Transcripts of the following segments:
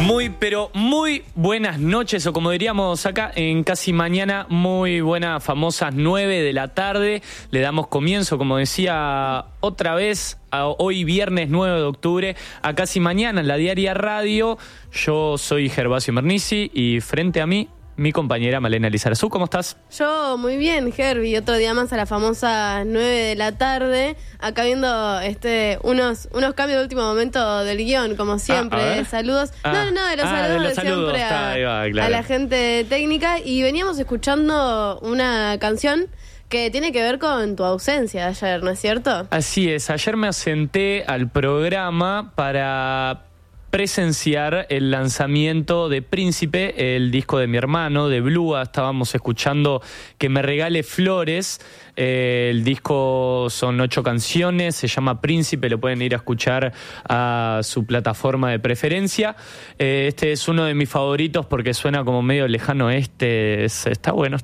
Pero muy buenas noches, o como diríamos acá en Casi Mañana, muy buenas famosas 9 de la tarde. Le damos comienzo, como decía otra vez, hoy viernes 9 de octubre, a Casi Mañana en la Diaria Radio. Yo soy Gervasio Mernissi y frente a mí, mi compañera Malena Lizarazu. ¿Cómo estás? Yo muy bien, Gervi. Otro día más a la famosa 9 de la tarde. Acá viendo unos cambios de último momento del guión, como siempre. Saludos. De los saludos de siempre a la gente técnica. Y veníamos escuchando una canción que tiene que ver con tu ausencia de ayer, ¿no es cierto? Así es. Ayer me asenté al programa para presenciar el lanzamiento de Príncipe, el disco de mi hermano, de Blua. Estábamos escuchando Que me regale flores. El disco son 8 canciones, se llama Príncipe, lo pueden ir a escuchar a su plataforma de preferencia. Este es uno de mis favoritos porque suena como medio lejano está bueno.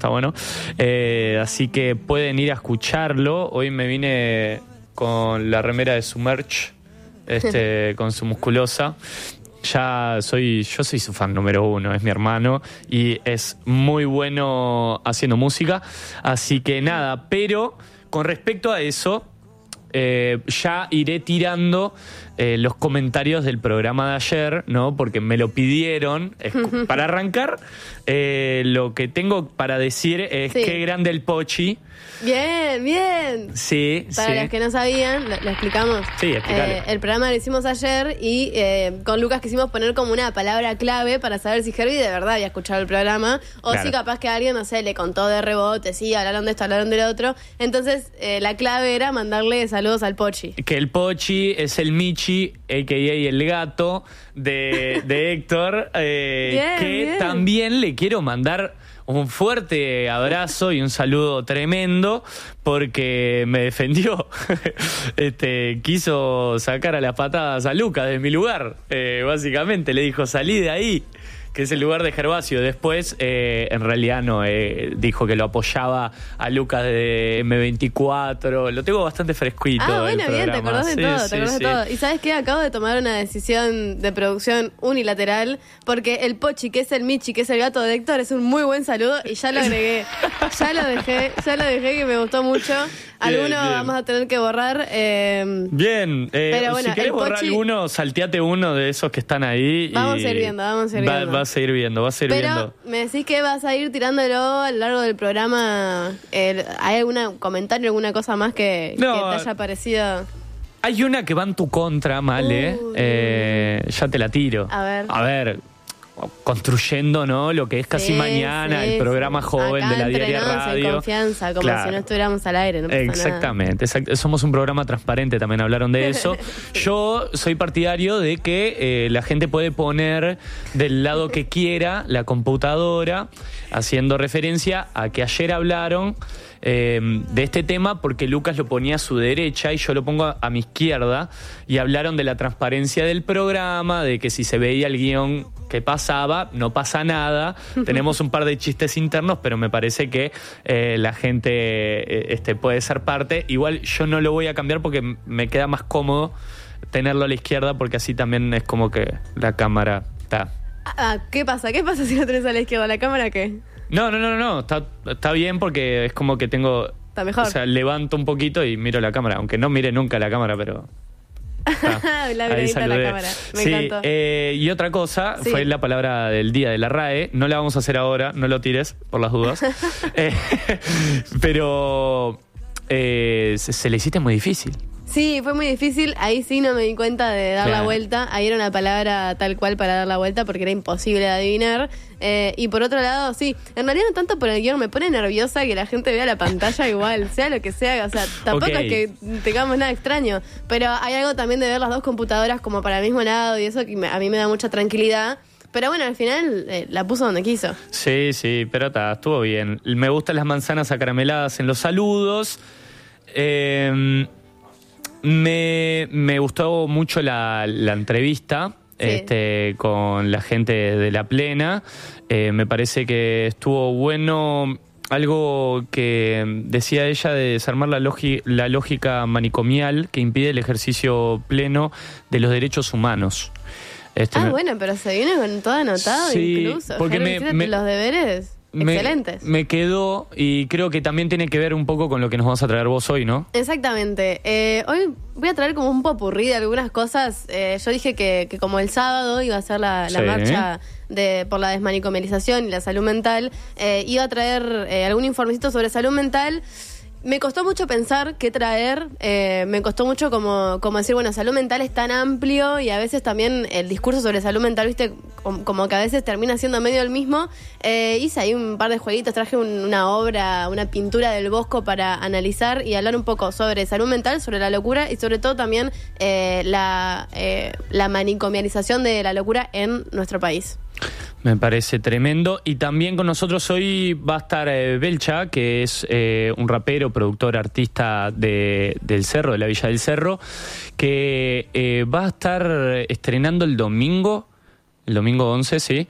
Así que pueden ir a escucharlo. Hoy me vine con la remera de su merch, con su musculosa. Yo soy su fan número 1, es mi hermano y es muy bueno haciendo música, así que nada. Pero con respecto a eso, ya iré tirando los comentarios del programa de ayer, ¿no? Porque me lo pidieron. Para arrancar, lo que tengo para decir es qué grande el Pochi. Bien. Sí. Para los que no sabían, lo explicamos. Sí, explícale. El programa lo hicimos ayer y con Lucas quisimos poner como una palabra clave para saber si Gervi de verdad había escuchado el programa o si capaz que alguien, no sé, le contó de rebote, sí, hablaron de esto, hablaron de lo otro. Entonces, la clave era mandarle saludos al Pochi. Que el Pochi es el Michi, a.k.a. el gato de Héctor, que también le quiero mandar un fuerte abrazo y un saludo tremendo porque me defendió. Quiso sacar a las patadas a Lucas de mi lugar. Básicamente le dijo, salí de ahí, que es el lugar de Gervasio. Después, en realidad no, dijo que lo apoyaba a Lucas de M24. Lo tengo bastante fresquito. Bueno, bien, te acordás de todo, Y ¿sabes qué? Acabo de tomar una decisión de producción unilateral, porque el Pochi, que es el Michi, que es el gato de Héctor, es un muy buen saludo y ya lo agregué. ya lo dejé, que me gustó mucho. Alguno vamos a tener que borrar. Bien, pero bueno, si querés borrar alguno, salteate uno de esos que están ahí. Vamos a ir viendo. Vas a ir viendo. Pero me decís que vas a ir tirándolo a lo largo del programa. ¿Hay algún comentario, alguna cosa más que te haya parecido? Hay una que va en tu contra, Male. Ya te la tiro. A ver, construyendo, ¿no? Lo que es Casi Mañana, el programa joven acá de la Diaria Radio. En confianza, como si no estuviéramos al aire, no pasa Exactamente. Somos un programa transparente, también hablaron de eso. Yo soy partidario de que la gente puede poner del lado que quiera la computadora, haciendo referencia a que ayer hablaron de este tema porque Lucas lo ponía a su derecha y yo lo pongo a mi izquierda, y hablaron de la transparencia del programa, de que si se veía el guión que pasaba, no pasa nada. Tenemos un par de chistes internos, pero me parece que la gente puede ser parte. Igual yo no lo voy a cambiar porque me queda más cómodo tenerlo a la izquierda, porque así también es como que la cámara está. ¿Qué pasa? ¿Qué pasa si lo tenés a la izquierda? ¿La cámara qué? No. Está bien porque es como que tengo... Está mejor. O sea, levanto un poquito y miro la cámara, aunque no mire nunca la cámara, pero... La bredita de la cámara. Me encantó. Y otra cosa fue la palabra del día de la RAE. No la vamos a hacer ahora, no lo tires por las dudas. Pero se le hiciste muy difícil. Sí, fue muy difícil. Ahí sí no me di cuenta de dar la vuelta. Ahí era una palabra tal cual para dar la vuelta porque era imposible de adivinar. Y por otro lado, sí, en realidad no tanto por el guión, me pone nerviosa que la gente vea la pantalla igual, sea lo que sea. O sea, tampoco es que tengamos nada extraño. Pero hay algo también de ver las dos computadoras como para el mismo lado y eso que a mí me da mucha tranquilidad. Pero bueno, al final la puso donde quiso. Sí, pero estuvo bien. Me gustan las manzanas acarameladas en los saludos. Me gustó mucho la entrevista con la gente de La Plena. Me parece que estuvo bueno algo que decía ella de desarmar la lógica manicomial que impide el ejercicio pleno de los derechos humanos. Bueno, pero se viene con todo anotado incluso. Porque los deberes... Excelentes. Me quedó, y creo que también tiene que ver un poco con lo que nos vas a traer vos hoy, ¿no? Exactamente. Hoy voy a traer como un popurrí de algunas cosas. Yo dije que como el sábado iba a ser la marcha por la desmanicomialización y la salud mental, iba a traer algún informecito sobre salud mental. Me costó mucho pensar qué traer, me costó mucho como decir, bueno, salud mental es tan amplio y a veces también el discurso sobre salud mental, viste, como que a veces termina siendo medio el mismo. Hice ahí un par de jueguitos, traje una obra, una pintura del Bosco para analizar y hablar un poco sobre salud mental, sobre la locura y sobre todo también la manicomialización de la locura en nuestro país. Me parece tremendo. Y también con nosotros hoy va a estar Belcha, que es un rapero, productor, artista del Cerro, de la Villa del Cerro, que va a estar estrenando el domingo 11, sí,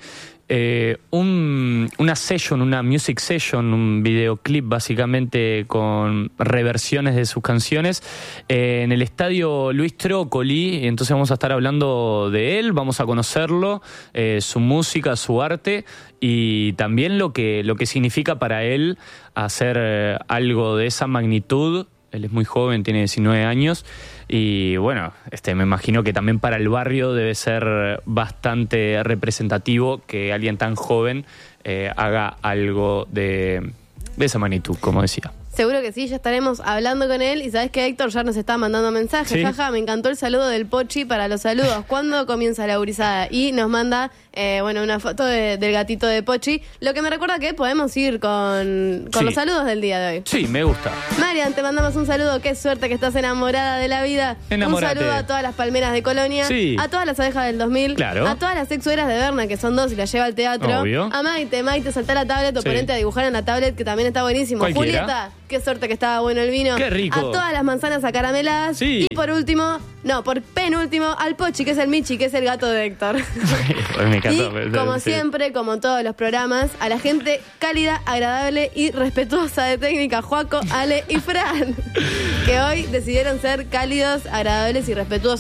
una session, una music session, un videoclip básicamente con reversiones de sus canciones en el estadio Luis Trócoli. Entonces vamos a estar hablando de él, vamos a conocerlo, su música, su arte y también lo que significa para él hacer algo de esa magnitud. Él es muy joven, tiene 19 años y bueno, me imagino que también para el barrio debe ser bastante representativo que alguien tan joven haga algo de esa magnitud, como decía. Seguro que sí, ya estaremos hablando con él. Y sabes que Héctor ya nos está mandando mensajes. ¿Sí? Jaja, me encantó el saludo del Pochi para los saludos. ¿Cuándo comienza la gurizada? Y nos manda una foto del gatito de Pochi. Lo que me recuerda que podemos ir con los saludos del día de hoy. Sí, me gusta. Marian, te mandamos un saludo. Qué suerte que estás enamorada de la vida. Enamórate. Un saludo a todas las palmeras de Colonia. Sí. A todas las abejas del 2000. Claro. A todas las sexueras de Berna, que son 2 y las lleva al teatro. Obvio. A Maite, saltá la tablet o ponente a dibujar en la tablet, que también está buenísimo. Cualquiera. Julieta, qué suerte que estaba bueno el vino. Qué rico. A todas las manzanas acarameladas. Sí. Y por penúltimo, al Pochi, que es el Michi, que es el gato de Héctor. Me encantó. Y como siempre, como en todos los programas, a la gente cálida, agradable y respetuosa de técnica, Joaco, Ale y Fran, que hoy decidieron ser cálidos, agradables y respetuosos.